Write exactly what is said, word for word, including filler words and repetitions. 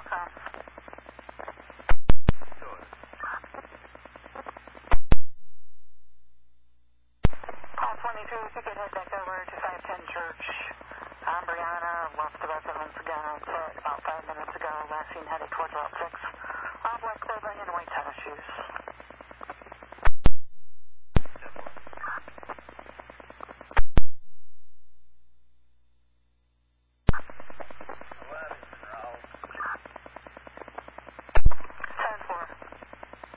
Call twenty-two, if you could head back over to five ten Church. I'm Brianna, lost about seven minutes ago, about five minutes ago, last seen headed towards Route six. All black clothing and white tennis shoes.